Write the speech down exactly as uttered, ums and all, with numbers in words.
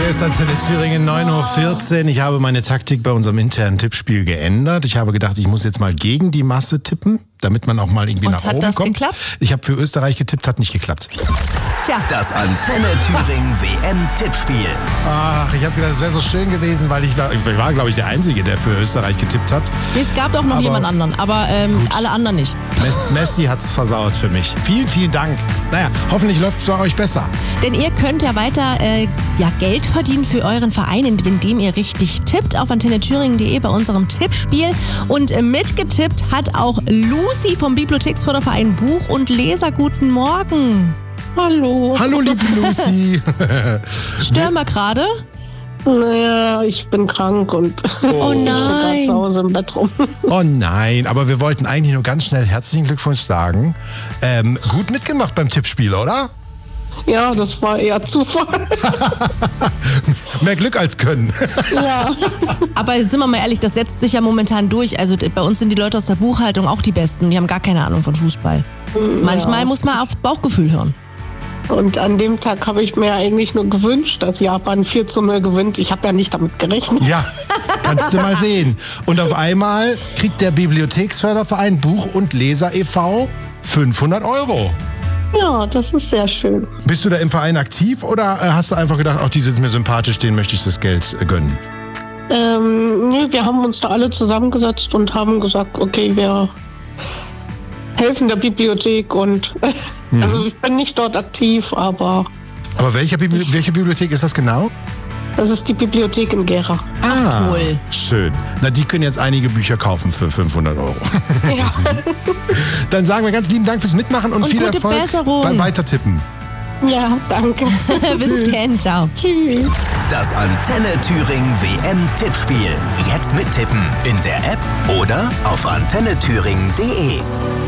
Hier ist Antenne Thüringen, neun Uhr vierzehn. Ich habe meine Taktik bei unserem internen Tippspiel geändert. Ich habe gedacht, ich muss jetzt mal gegen die Masse tippen, damit man auch mal irgendwie Und nach hat oben das kommt. geklappt? Ich habe für Österreich getippt, hat nicht geklappt. Tja. Das Antenne Thüringen W M-Tippspiel. Ach, ich habe gedacht, es wäre so schön gewesen, weil ich war, ich war glaube ich, der Einzige, der für Österreich getippt hat. Es gab doch noch Aber jemand anderen, aber ähm, alle anderen nicht. Messi, Messi hat's versaut für mich. Vielen, vielen Dank. Naja, hoffentlich läuft es bei euch besser. Denn ihr könnt ja weiter äh, ja, Geld verdienen für euren Verein, indem ihr richtig tippt auf antenne thüringen punkt de bei unserem Tippspiel. Und äh, mitgetippt hat auch Lucy vom Bibliotheksförderverein Buch und Leser. Guten Morgen. Hallo. Hallo, liebe Lucy. Stören wir gerade? Naja, ich bin krank und Oh ich sitze gerade nein. zu Hause im Bett rum. Oh nein, aber wir wollten eigentlich nur ganz schnell herzlichen Glückwunsch sagen. Ähm, gut mitgemacht beim Tippspiel, oder? Ja, das war eher Zufall. Mehr Glück als Können. Ja. Aber sind wir mal ehrlich, das setzt sich ja momentan durch. Also d- bei uns sind die Leute aus der Buchhaltung auch die Besten. Die haben gar keine Ahnung von Fußball. Manchmal muss man auf Bauchgefühl hören. Und an dem Tag habe ich mir eigentlich nur gewünscht, dass Japan vier zu null gewinnt. Ich habe ja nicht damit gerechnet. Ja, kannst du mal sehen. Und auf einmal kriegt der Bibliotheksförderverein Buch und Leser e V fünfhundert Euro. Ja, das ist sehr schön. Bist du da im Verein aktiv oder äh, hast du einfach gedacht, auch die sind mir sympathisch, denen möchte ich das Geld äh, gönnen? Ähm, nee, wir haben uns da alle zusammengesetzt und haben gesagt, okay, wir helfen der Bibliothek und also ich bin nicht dort aktiv, aber Aber welche, Bibli welche Bibliothek ist das genau? das ist die Bibliothek in Gera. Ah, toll. Schön. Na, die können jetzt einige Bücher kaufen für fünfhundert Euro. Ja. Dann sagen wir ganz lieben Dank fürs Mitmachen und, Und viel gute Erfolg Besserung. beim Weitertippen. Ja, danke. Bis dann, ciao. Tschüss. Das Antenne Thüringen W M-Tippspiel. Jetzt mittippen in der App oder auf antenne thüringen punkt de.